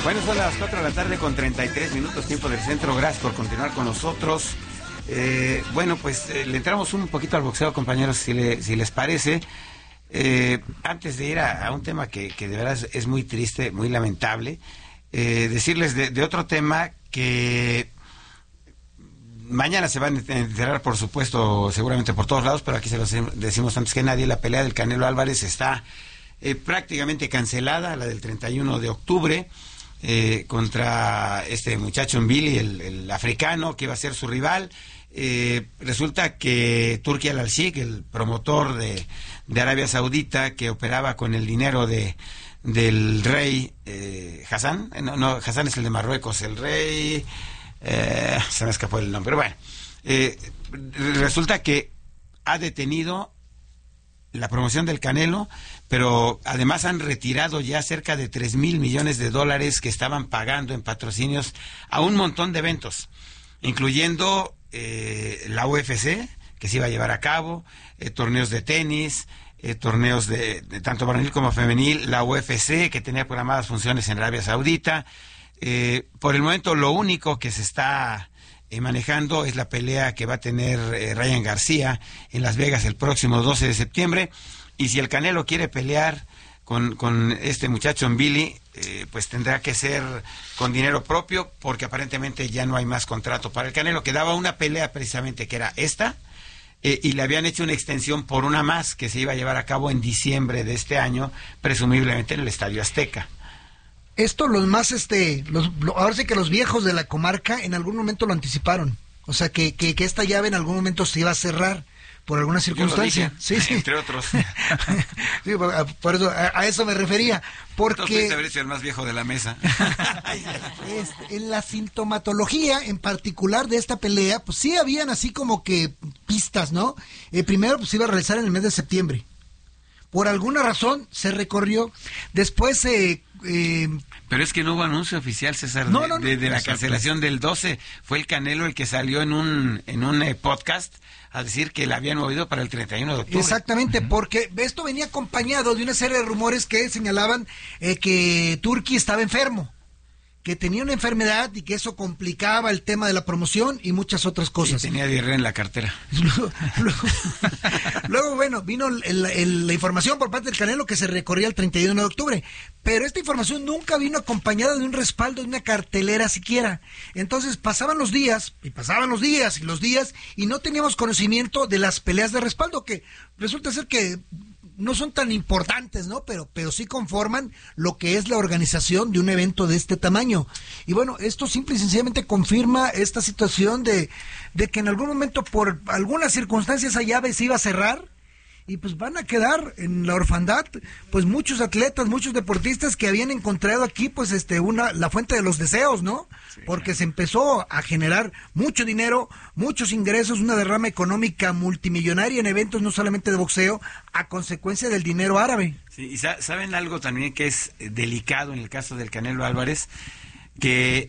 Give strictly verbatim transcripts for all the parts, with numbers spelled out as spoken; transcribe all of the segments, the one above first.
Bueno, son las cuatro de la tarde con treinta y tres minutos, tiempo del centro. Gracias por continuar con nosotros. Eh, bueno, pues eh, le entramos un poquito al boxeo, compañeros, si, le, si les parece. Eh, antes de ir a, a un tema que, que de verdad es, es muy triste, muy lamentable, eh, decirles de, de otro tema que mañana se van a enterar, por supuesto, seguramente por todos lados, pero aquí se los decimos antes que nadie. La pelea del Canelo Álvarez está eh, prácticamente cancelada, la del treinta y uno de octubre. Eh, contra este muchacho Mbili, el, el africano, que iba a ser su rival. Eh, resulta que Turki Al-Sheikh, el promotor de, de Arabia Saudita, que operaba con el dinero de del rey eh, Hassan, no, no, Hassan es el de Marruecos, el rey, eh, se me escapó el nombre, pero bueno, eh, resulta que ha detenido la promoción del Canelo, pero además han retirado ya cerca de tres mil millones de dólares que estaban pagando en patrocinios a un montón de eventos, incluyendo eh, la U F C, que se iba a llevar a cabo, eh, torneos de tenis, eh, torneos de, de tanto varonil como femenil, la U F C, que tenía programadas funciones en Arabia Saudita. Eh, por el momento, lo único que se está Eh, manejando es la pelea que va a tener eh, Ryan García en Las Vegas el próximo doce de septiembre, y si el Canelo quiere pelear con, con este muchacho Mbili, eh, pues tendrá que ser con dinero propio, porque aparentemente ya no hay más contrato para el Canelo. Quedaba una pelea precisamente que era esta, eh, y le habían hecho una extensión por una más que se iba a llevar a cabo en diciembre de este año, presumiblemente en el Estadio Azteca. Esto los más, este, los, lo, ahora sí que los viejos de la comarca en algún momento lo anticiparon. O sea, que, que, que esta llave en algún momento se iba a cerrar por alguna circunstancia. Dije, sí, sí. Entre otros. Sí, por, por eso, a, a eso me refería. Porque haber sido el más viejo de la mesa. este, en la sintomatología en particular de esta pelea, pues sí habían así como que pistas, ¿no? Eh, primero, pues se iba a realizar en el mes de septiembre. Por alguna razón se recorrió. Después eh, Eh, pero es que no hubo anuncio oficial, César, no, de, no, no, de, de la exacto. cancelación del doce. Fue el Canelo el que salió en un en un eh, podcast a decir que la habían movido para el treinta y uno de octubre. Exactamente, uh-huh. Porque esto venía acompañado de una serie de rumores que señalaban eh, que Turki estaba enfermo, que tenía una enfermedad y que eso complicaba el tema de la promoción y muchas otras cosas. Sí, tenía diarrea en la cartera. Luego, luego, luego bueno, vino el, el, la información por parte del Canelo que se recorría el treinta y uno de octubre, pero esta información nunca vino acompañada de un respaldo, de una cartelera siquiera. Entonces pasaban los días, y pasaban los días, y los días, y no teníamos conocimiento de las peleas de respaldo, que resulta ser que no son tan importantes, ¿no? Pero, pero sí conforman lo que es la organización de un evento de este tamaño. Y bueno, esto simple y sencillamente confirma esta situación de, de que en algún momento, por algunas circunstancias, esa llave se iba a cerrar, y pues van a quedar en la orfandad pues muchos atletas, muchos deportistas que habían encontrado aquí pues este una la fuente de los deseos, ¿no? Sí, porque claro. Se empezó a generar mucho dinero, muchos ingresos, una derrama económica multimillonaria en eventos no solamente de boxeo, a consecuencia del dinero árabe. Sí, y saben algo también que es delicado en el caso del Canelo Álvarez, que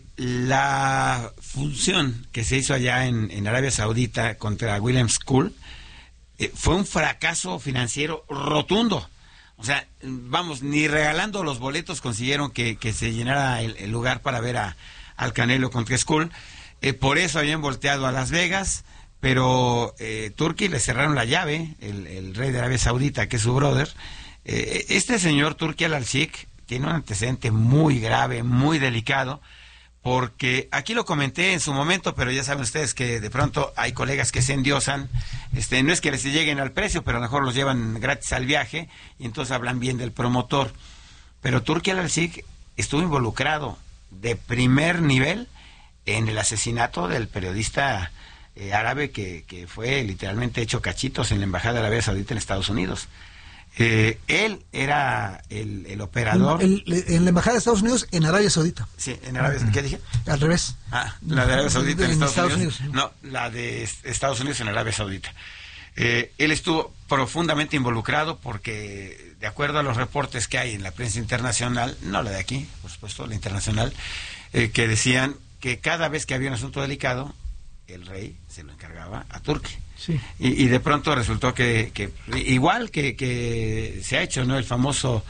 la función que se hizo allá en, en Arabia Saudita contra Williams School Eh, fue un fracaso financiero rotundo. O sea, vamos, ni regalando los boletos consiguieron que, que se llenara el, el lugar para ver a, al Canelo contra Skull. Eh, por eso habían volteado a Las Vegas, pero eh, Turki le cerraron la llave, el, el rey de Arabia Saudita, que es su brother. Eh, este señor Turki Al-Sheikh tiene un antecedente muy grave, muy delicado, porque aquí lo comenté en su momento, pero ya saben ustedes que de pronto hay colegas que se endiosan, este, no es que les lleguen al precio, pero a lo mejor los llevan gratis al viaje, y entonces hablan bien del promotor. Pero Turki Al-Sheikh estuvo involucrado de primer nivel en el asesinato del periodista eh, árabe que, que fue literalmente hecho cachitos en la Embajada de Arabia Saudita en Estados Unidos. Eh, él era el, el operador. El, el, en la Embajada de Estados Unidos en Arabia Saudita. Sí, en Arabia Saudita. ¿Qué dije? Al revés. Ah, la de Arabia Saudita en, en Estados, Estados Unidos. Unidos. No, la de Estados Unidos en Arabia Saudita. Eh, él estuvo profundamente involucrado porque, de acuerdo a los reportes que hay en la prensa internacional, no la de aquí, por supuesto, la internacional, eh, que decían que cada vez que había un asunto delicado, el rey se lo encargaba a Turki. Sí. Y, y de pronto resultó que, que igual que, que se ha hecho, ¿no? El famoso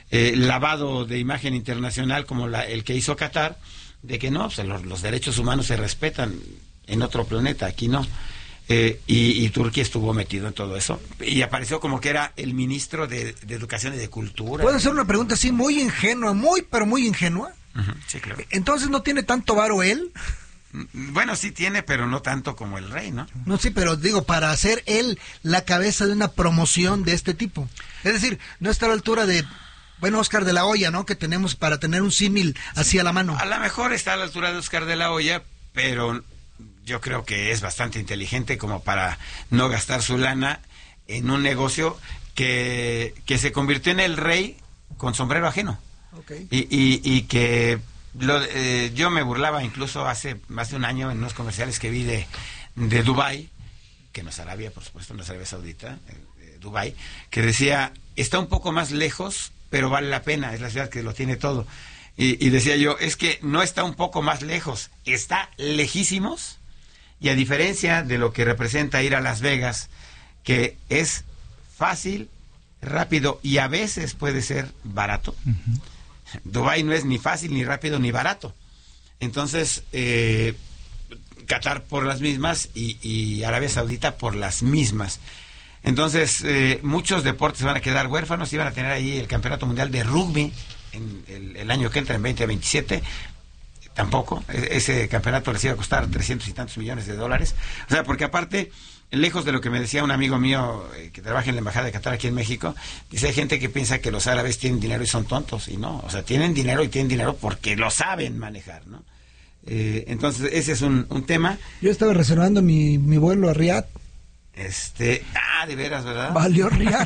eh, lavado de imagen internacional como la, el que hizo Qatar, de que no, pues, los, los derechos humanos se respetan en otro planeta, aquí no. Eh, y, y Turquía estuvo metido en todo eso y apareció como que era el ministro de, de Educación y de Cultura. ¿Puedo hacer una pregunta así muy ingenua, muy, pero muy ingenua? Uh-huh, sí, claro. Entonces, ¿no tiene tanto varo él? Bueno, sí tiene, pero no tanto como el rey, ¿no? No, sí, pero digo, para hacer él la cabeza de una promoción de este tipo. Es decir, no está a la altura de, bueno, Oscar de la Hoya, ¿no? Que tenemos para tener un símil así sí, a la mano. A lo mejor está a la altura de Oscar de la Hoya, pero yo creo que es bastante inteligente como para no gastar su lana en un negocio que, que se convirtió en el rey con sombrero ajeno. Okay. Y, y, y que lo, eh, yo me burlaba incluso hace más de un año en unos comerciales que vi de, de Dubái, que no es Arabia, por supuesto, no es Arabia Saudita, eh, Dubái, que decía, está un poco más lejos, pero vale la pena, es la ciudad que lo tiene todo. Y, y decía yo, es que no está un poco más lejos, está lejísimos. Y a diferencia de lo que representa ir a Las Vegas, que es fácil, rápido y a veces puede ser barato, uh-huh. Dubái no es ni fácil, ni rápido, ni barato. Entonces, eh, Qatar por las mismas y, y Arabia Saudita por las mismas. Entonces, eh, muchos deportes van a quedar huérfanos y van a tener ahí el Campeonato Mundial de Rugby en el, el año que entra, en veinte veintisiete. Tampoco, ese campeonato les iba a costar trescientos y tantos millones de dólares. O sea, porque aparte, lejos de lo que me decía un amigo mío eh, que trabaja en la Embajada de Qatar aquí en México, dice, hay gente que piensa que los árabes tienen dinero y son tontos, y no, o sea, tienen dinero y tienen dinero porque lo saben manejar, ¿no? Eh, entonces, ese es un, un tema. Yo estaba reservando mi, mi vuelo a Riad. Este, ah, de veras, ¿verdad? Valió Riad.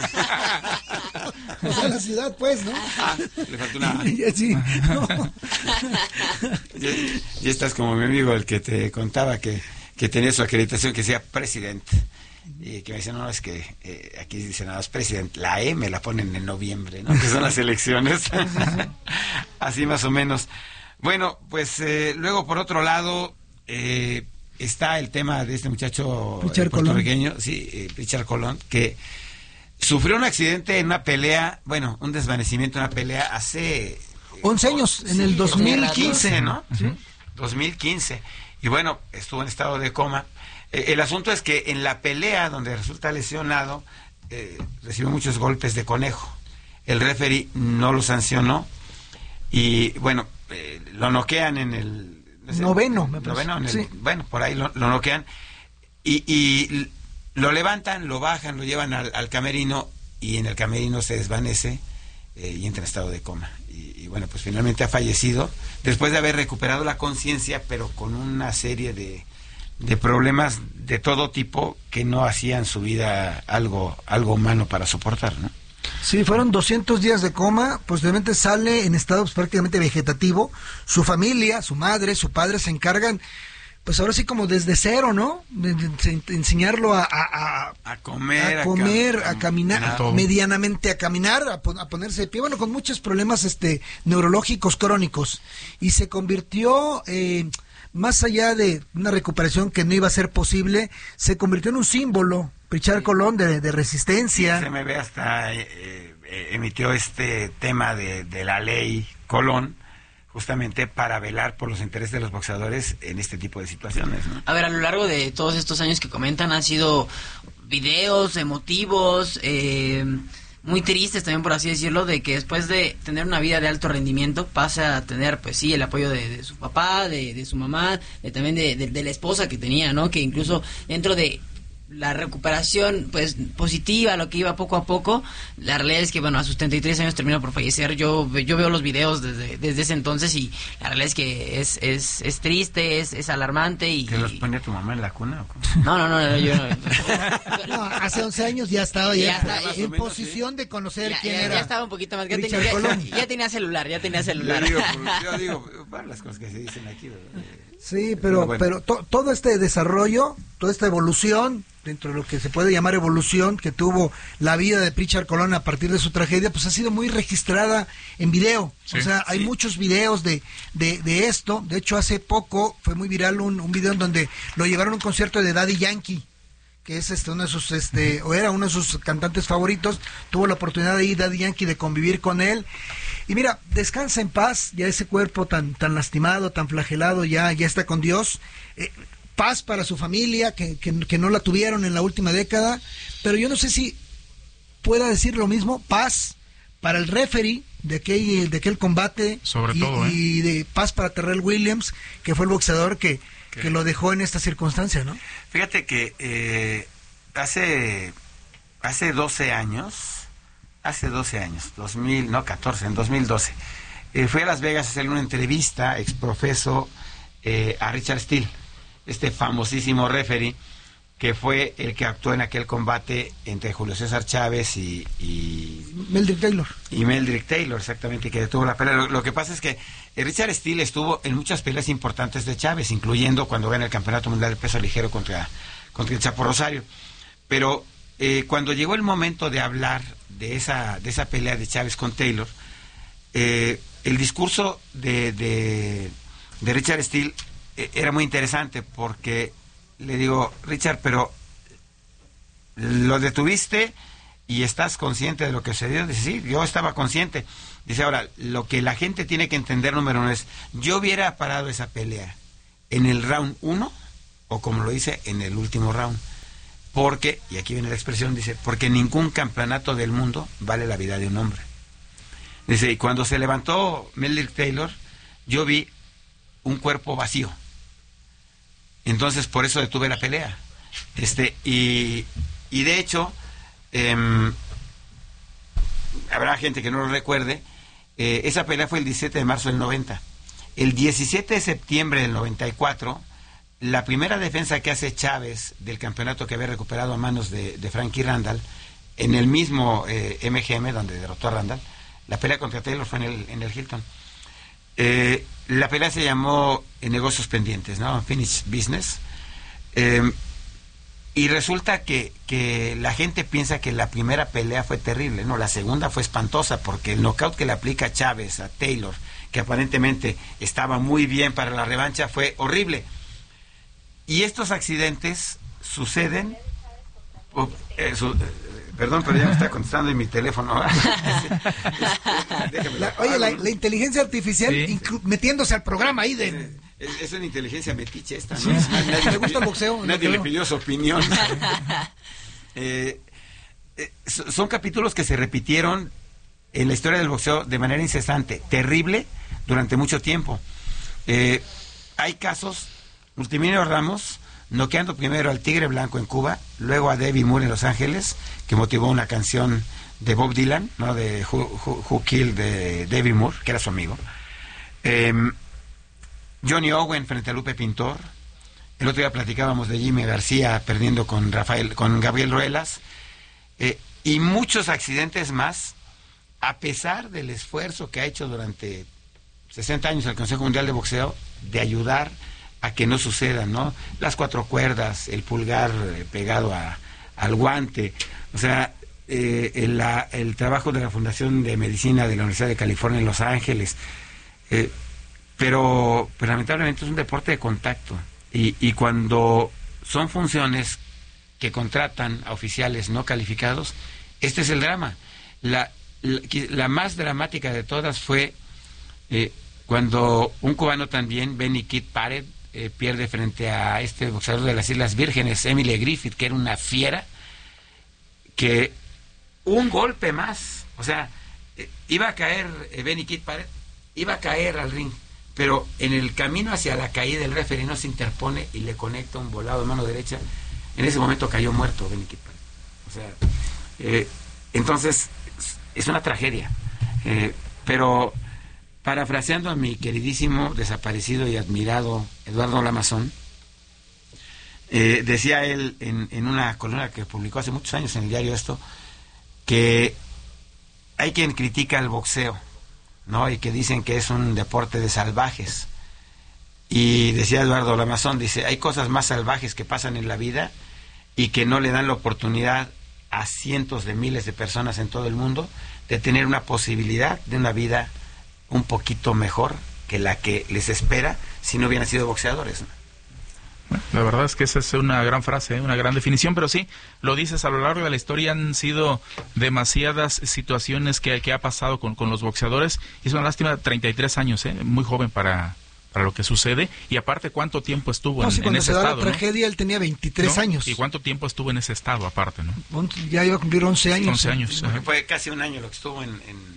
O sea, la ciudad, pues, ¿no? Ah, le faltó una... Sí, no. Ya, ya estás como mi amigo, el que te contaba que, que tenía su acreditación que decía presidente. Y que me dice, no, es que eh, aquí dice nada más presidente. La M la ponen en noviembre, ¿no? Que son las elecciones. Así más o menos. Bueno, pues eh, luego, por otro lado... Eh, está el tema de este muchacho Pritchard puertorriqueño, Colón. sí, eh, Pritchard Colón, que sufrió un accidente en una pelea, bueno, un desvanecimiento en una pelea hace... once años, en el dos mil quince, ¿no? Sí. dos mil quince. Y bueno, estuvo en estado de coma. Eh, el asunto es que en la pelea donde resulta lesionado, eh, recibió muchos golpes de conejo. El referee no lo sancionó y, bueno, eh, lo noquean en el... No sé, noveno, me parece. Noveno, en el, sí. Bueno, por ahí lo, lo noquean y, y lo levantan, lo bajan, lo llevan al, al camerino y en el camerino se desvanece eh, y entra en estado de coma. Y, y bueno, pues finalmente ha fallecido después de haber recuperado la conciencia, pero con una serie de, de problemas de todo tipo que no hacían su vida algo, algo humano para soportar, ¿no? Sí, fueron doscientos días de coma, posteriormente sale en estado pues, prácticamente vegetativo, su familia, su madre, su padre se encargan, pues ahora sí como desde cero, ¿no? De, de, de, de enseñarlo a, a, a, a comer, a, comer, a, a caminar, a medianamente a caminar, a, a ponerse de pie, bueno, con muchos problemas este neurológicos crónicos, y se convirtió... Eh, más allá de una recuperación que no iba a ser posible, se convirtió en un símbolo, Pritchard sí. Colón, de, de resistencia. Sí, se me ve hasta, eh, eh, emitió este tema de, de la ley Colón, justamente para velar por los intereses de los boxeadores en este tipo de situaciones, ¿no? A ver, a lo largo de todos estos años que comentan, han sido videos emotivos, eh... muy tristes también, por así decirlo, de que después de tener una vida de alto rendimiento pasa a tener, pues sí, el apoyo de, de su papá, de, de su mamá, de, también de, de, de la esposa que tenía, ¿no? Que incluso dentro de la recuperación, pues, positiva, lo que iba poco a poco, la realidad es que, bueno, a sus treinta y tres años terminó por fallecer. Yo yo veo los videos desde desde ese entonces y la realidad es que es es, es triste, es, es alarmante. y ¿Que los ponía tu mamá en la cuna o cómo? No, no, no, yo no. No, hace once años ya estaba ya, ya está, en ya, posición sí. de conocer ya, quién ya, era. Ya estaba un poquito más, ya, Pritchard tenía, Colón. ya, ya tenía celular, ya tenía celular. Yo digo, yo digo para las cosas que se dicen aquí, ¿verdad? Sí, pero, bueno. pero to, todo este desarrollo, toda esta evolución, dentro de lo que se puede llamar evolución, que tuvo la vida de Pritchard Colón a partir de su tragedia, pues ha sido muy registrada en video. Sí, o sea, sí. hay muchos videos de, de, de esto. De hecho, hace poco fue muy viral un, un video en donde lo llevaron a un concierto de Daddy Yankee, que es este uno de sus este o era uno de sus cantantes favoritos, tuvo la oportunidad de ir Daddy Yankee de convivir con él. Y mira, descansa en paz, ya ese cuerpo tan tan lastimado, tan flagelado, ya ya está con Dios. Eh, paz para su familia, que, que, que no la tuvieron en la última década, pero yo no sé si pueda decir lo mismo, paz para el referee de aquel, de aquel combate, sobre y, todo, ¿eh? y de paz para Terrell Williams, que fue el boxeador que, que lo dejó en esta circunstancia, ¿no? Fíjate que eh, hace hace doce años, hace doce años, dos mil, no, catorce, en dos mil doce, eh, fui a Las Vegas a hacerle una entrevista exprofeso eh, a Richard Steele, este famosísimo referee que fue el que actuó en aquel combate entre Julio César Chávez y... y Meldrick Taylor. Y Meldrick Taylor, exactamente, que detuvo la pelea. Lo, lo que pasa es que Richard Steele estuvo en muchas peleas importantes de Chávez, incluyendo cuando gana el Campeonato Mundial de Peso Ligero contra, contra el Chapo Rosario. Pero eh, cuando llegó el momento de hablar de esa, de esa pelea de Chávez con Taylor, eh, el discurso de, de, de Richard Steele eh, era muy interesante porque... Le digo, Richard, pero lo detuviste y estás consciente de lo que sucedió. Dice, sí, yo estaba consciente. Dice, ahora, lo que la gente tiene que entender, número uno, es, yo hubiera parado esa pelea en el round uno, o como lo dice, en el último round. Porque, y aquí viene la expresión, dice, porque ningún campeonato del mundo vale la vida de un hombre. Dice, y cuando se levantó Meldrick Taylor, yo vi un cuerpo vacío. Entonces, por eso detuve la pelea. Este, y, y de hecho, eh, habrá gente que no lo recuerde, eh, esa pelea fue el diecisiete de marzo del noventa. El diecisiete de septiembre del noventa y cuatro, la primera defensa que hace Chávez del campeonato que había recuperado a manos de, de Frankie Randall, en el mismo eh, M G M, donde derrotó a Randall, la pelea contra Taylor fue en el, en el Hilton. Eh, la pelea se llamó eh, Negocios Pendientes, ¿no? Finish Business. Eh, y resulta que, que la gente piensa que la primera pelea fue terrible, no, la segunda fue espantosa porque el knockout que le aplica Chávez a Taylor, que aparentemente estaba muy bien para la revancha, fue horrible. Y estos accidentes suceden... Oh, eh, su, Perdón, pero ya me está contestando en mi teléfono. la, oye, la, la inteligencia artificial sí. metiéndose al programa ahí de... Es, es una inteligencia metiche esta, ¿no? Sí. Nadie, ¿te gusta el boxeo? Nadie le pidió su opinión. eh, eh, son capítulos que se repitieron en la historia del boxeo de manera incesante, terrible, durante mucho tiempo. Eh, hay casos, Multiminio Ramos... noqueando primero al Tigre Blanco en Cuba, luego a Debbie Moore en Los Ángeles, que motivó una canción de Bob Dylan, ¿no? De Who, Who, Who Killed de Debbie Moore, que era su amigo. Eh, Johnny Owen frente a Lupe Pintor. El otro día platicábamos de Jimmy García perdiendo con Rafael, con Gabriel Ruelas. Eh, y muchos accidentes más, a pesar del esfuerzo que ha hecho durante sesenta años el Consejo Mundial de Boxeo de ayudar a que no sucedan, ¿no? Las cuatro cuerdas, el pulgar eh, pegado a, al guante, o sea, eh, el, la, el trabajo de la Fundación de Medicina de la Universidad de California en Los Ángeles, eh, pero, pero lamentablemente es un deporte de contacto, y, y cuando son funciones que contratan a oficiales no calificados, este es el drama. La, la, la más dramática de todas fue eh, cuando un cubano también, Benny Kid Pared, Eh, pierde frente a este boxeador de las Islas Vírgenes, Emile Griffith, que era una fiera, que un golpe más, o sea, eh, iba a caer eh, Benny Kid Pared, iba a caer al ring, pero en el camino hacia la caída el referee no se interpone y le conecta un volado de mano derecha. En ese momento cayó muerto Benny Kid Pared. O sea, eh, entonces es una tragedia, eh, pero parafraseando a mi queridísimo, desaparecido y admirado Eduardo Lamazón, eh, decía él en, en una columna que publicó hace muchos años en el diario Esto, que hay quien critica el boxeo, ¿no? Y que dicen que es un deporte de salvajes. Y decía Eduardo Lamazón, dice, hay cosas más salvajes que pasan en la vida y que no le dan la oportunidad a cientos de miles de personas en todo el mundo de tener una posibilidad de una vida un poquito mejor que la que les espera si no hubieran sido boxeadores, ¿no? Bueno, la verdad es que esa es una gran frase, ¿eh? Una gran definición, pero sí, lo dices, a lo largo de la historia han sido demasiadas situaciones que, que ha pasado con, con los boxeadores, y es una lástima, treinta y tres años, ¿eh? Muy joven para, para lo que sucede, y aparte, ¿cuánto tiempo estuvo no, en, sí, en ese estado? estado? La tragedia, ¿no? Él tenía veintitrés ¿No? años. ¿Y cuánto tiempo estuvo en ese estado aparte, no? Ya iba a cumplir once años. once años. Porque fue casi un año lo que estuvo en... en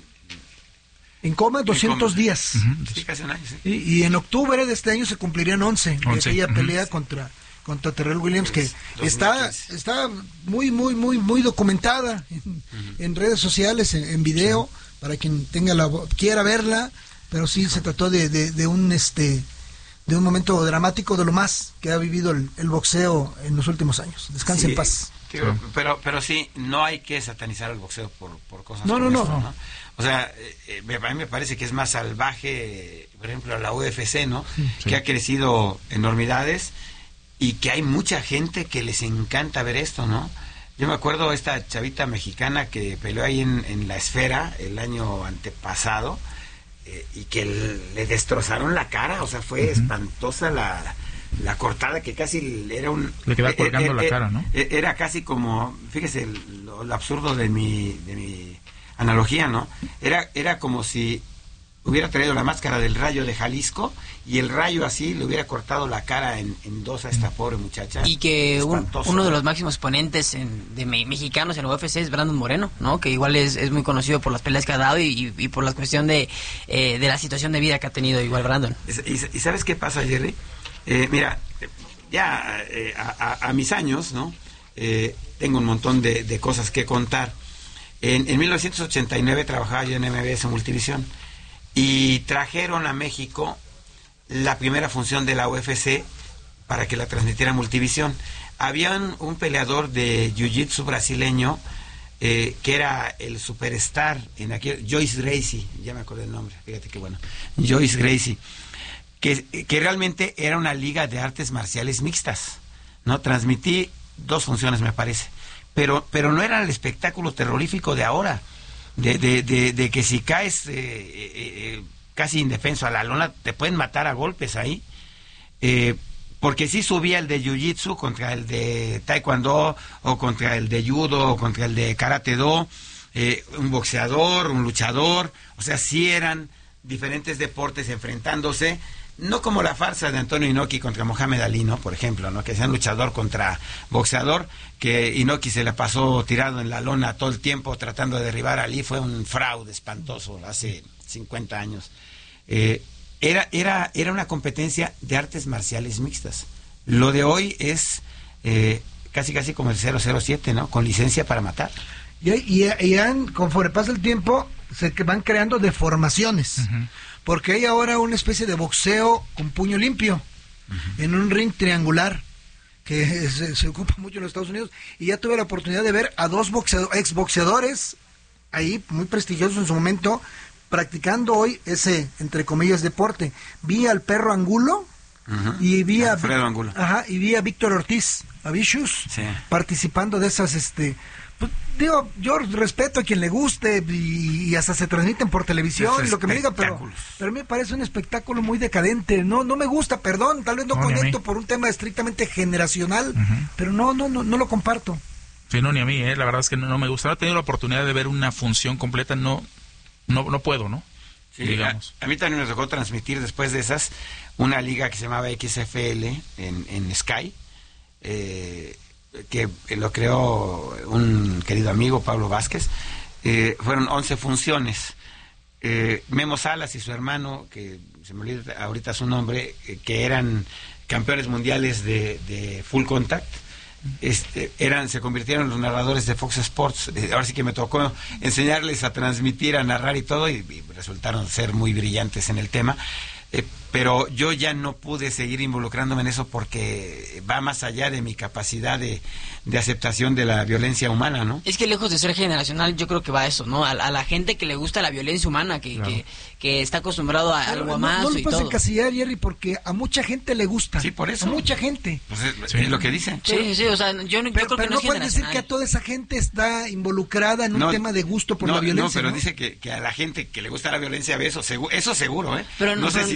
En coma, doscientos días. Uh-huh. Sí, casi un año, sí. Y, y en octubre de este año se cumplirían once, de aquella uh-huh. pelea contra, contra Terrell Williams, que está, está muy, muy, muy, muy documentada en, uh-huh. en redes sociales, en, en video, sí. para quien tenga la quiera verla, pero sí se trató de, de, de un este de un momento dramático, de lo más que ha vivido el, el boxeo en los últimos años. Descanse sí. en paz. Sí, pero, pero sí, no hay que satanizar el boxeo por, por cosas no, como no, esto, no, ¿no? O sea, eh, a mí me parece que es más salvaje, por ejemplo, la U F C, ¿no? Sí. Que ha crecido enormidades y que hay mucha gente que les encanta ver esto, ¿no? Yo me acuerdo esta chavita mexicana que peleó ahí en, en la Esfera el año antepasado eh, y que le, le destrozaron la cara, o sea, fue uh-huh. espantosa la... la cortada, que casi era un... Le queda colgando eh, eh, la cara, ¿no? Era casi como, fíjese lo, lo absurdo de mi, de mi analogía, ¿no? Era, era como si hubiera traído la máscara del Rayo de Jalisco y el Rayo así le hubiera cortado la cara en, en dos a esta pobre muchacha. Y que un, uno de los máximos exponentes en, de me, mexicanos en la U F C es Brandon Moreno, ¿no? Que igual es, es muy conocido por las peleas que ha dado y, y, y por la cuestión de, eh, de la situación de vida que ha tenido igual Brandon. ¿Y, y sabes qué pasa, Jerry? Eh, mira, ya eh, a, a, a mis años, ¿no? Eh, tengo un montón de, de cosas que contar. En, en mil novecientos ochenta y nueve trabajaba yo en M B S Multivisión y trajeron a México la primera función de la U F C para que la transmitiera Multivisión. Había un, un peleador de jiu-jitsu brasileño eh, que era el superstar en aquel, Joyce Gracie, ya me acordé el nombre, fíjate qué bueno, Joyce Gracie. Que, que realmente era una liga de artes marciales mixtas, ¿no? Transmití dos funciones, me parece, pero pero no era el espectáculo terrorífico de ahora, de, de, de, de que si caes eh, eh, eh, casi indefenso a la lona, te pueden matar a golpes ahí, eh, porque sí subía el de jiu-jitsu contra el de taekwondo, o contra el de judo, o contra el de karate-do, eh, un boxeador, un luchador, o sea, sí eran diferentes deportes enfrentándose, no como la farsa de Antonio Inoki contra Mohamed Ali, ¿no? Por ejemplo, ¿no? Que sean luchador contra boxeador, que Inoki se le pasó tirado en la lona todo el tiempo tratando de derribar a Ali, fue un fraude espantoso hace cincuenta años. Eh, era, era, era una competencia de artes marciales mixtas. Lo de hoy es eh, casi casi como el cero cero siete, ¿no? Con licencia para matar. Y, y, y han, conforme pasa el tiempo, se van creando deformaciones. Uh-huh. Porque hay ahora una especie de boxeo con puño limpio, uh-huh. en un ring triangular, que se, se ocupa mucho en los Estados Unidos, y ya tuve la oportunidad de ver a dos boxeado, exboxeadores ahí, muy prestigiosos en su momento, practicando hoy ese, entre comillas, deporte. Vi al Perro Angulo, uh-huh. y vi a Alfredo Angulo. Ajá, y vi a Víctor Ortiz, a Vicious, sí. participando de esas, este... Pues, digo, yo respeto a quien le guste y, y hasta se transmiten por televisión y lo que me diga, pero, pero a mí me parece un espectáculo muy decadente. No no me gusta, perdón, tal vez no, no conecto por un tema estrictamente generacional, uh-huh. pero no no no no lo comparto. Sí, no, ni a mí, eh, la verdad es que no, no me gusta. No he tenido la oportunidad de ver una función completa, no no no puedo, ¿no? Sí, digamos. A, a mí también me tocó transmitir después de esas una liga que se llamaba X F L en, en Sky, eh, que lo creó un querido amigo, Pablo Vázquez. Eh, fueron once funciones. Eh, Memo Salas y su hermano, que se me olvida ahorita su nombre, eh, que eran campeones mundiales de, de full contact, este, eran, se convirtieron en los narradores de Fox Sports. Eh, ahora sí que me tocó enseñarles a transmitir, a narrar y todo, y, y resultaron ser muy brillantes en el tema. Eh, pero yo ya no pude seguir involucrándome en eso porque va más allá de mi capacidad de, de aceptación de la violencia humana, ¿no? Es que lejos de ser generacional, yo creo que va a eso, ¿no? A, a la gente que le gusta la violencia humana, que, claro. que, que está acostumbrado a algo no, más no, no y lo puedes todo. encasillar, Jerry, porque a mucha gente le gusta. Sí, por eso. A mucha gente. Pues es, sí. es lo que dicen. Sí, sí, sí, o sea, yo, yo pero, creo pero que no, no es puedes decir que a toda esa gente está involucrada en un no, tema de gusto por no, la violencia. No, pero ¿no? dice que, que a la gente que le gusta la violencia, eso seguro, eso seguro, ¿eh? Pero no, no sé pero, si todos, pero,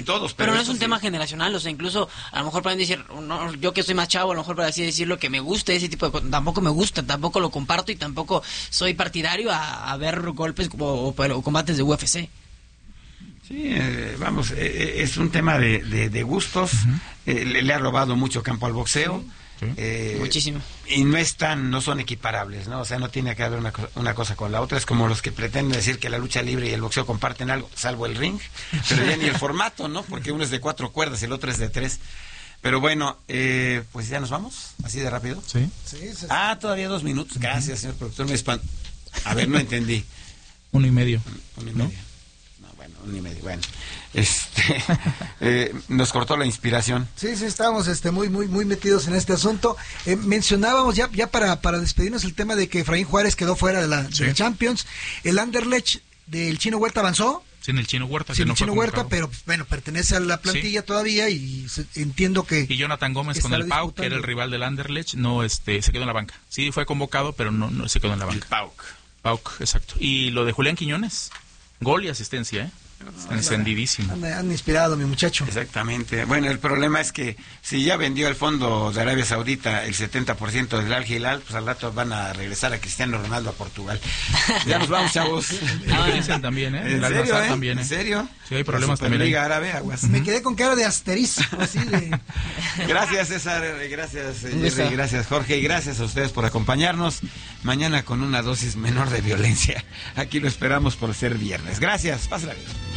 Pero no es un sí. tema generacional, o sea, incluso a lo mejor pueden decir, no, yo que soy más chavo, a lo mejor para así decirlo, que me gusta ese tipo de cosas, tampoco me gusta, tampoco lo comparto y tampoco soy partidario a, a ver golpes o, o, o combates de U F C. Sí, eh, vamos, eh, es un tema de, de, de gustos, uh-huh. eh, le, le ha robado mucho campo al boxeo. Sí. Eh, Muchísimo. Y no están, no son equiparables, ¿no? O sea, no tiene que haber una, una cosa con la otra. Es como los que pretenden decir que la lucha libre y el boxeo comparten algo, salvo el ring, pero ya ni el formato, ¿no? Porque uno es de cuatro cuerdas y el otro es de tres. Pero bueno, eh, pues ya nos vamos, así de rápido. Sí. sí, sí. Ah, todavía dos minutos. Gracias, señor productor. Me espan... A ver, no entendí. Uno y medio. Uno y medio. No, no bueno, uno y medio. Bueno, este, eh, nos cortó la inspiración. Sí, sí, estábamos este, muy, muy, muy metidos en este asunto. Eh, mencionábamos ya, ya para, para despedirnos el tema de que Efraín Juárez quedó fuera de la, sí. de la Champions. El Anderlecht del Chino Huerta avanzó. Sin el Chino Huerta. Sin que el no Chino Huerta, pero bueno, pertenece a la plantilla sí. todavía y se, entiendo que... Y Jonathan Gómez con el P A U C, que era el rival del Anderlecht, no, este, se quedó en la banca. Sí, fue convocado, pero no, no se quedó en la banca. El P A U C. P A U C, exacto. Y lo de Julián Quiñones, gol y asistencia, ¿eh? Está encendidísimo. Han, han inspirado, mi muchacho. Exactamente. Bueno, el problema es que si ya vendió el fondo de Arabia Saudita el setenta por ciento del Al Hilal, pues al rato van a regresar a Cristiano Ronaldo a Portugal. Ya nos vamos, chavos. Lo que dicen también, ¿eh? ¿En serio, eh? También, ¿eh? ¿En serio? Sí, hay problemas también. Liga Árabe, aguas. Me quedé con cara de asterisco, así de... Gracias, César. Gracias, Jerry. Gracias, Jorge. Y gracias a ustedes por acompañarnos. Mañana con una dosis menor de violencia. Aquí lo esperamos por ser viernes. Gracias. Pásala bien.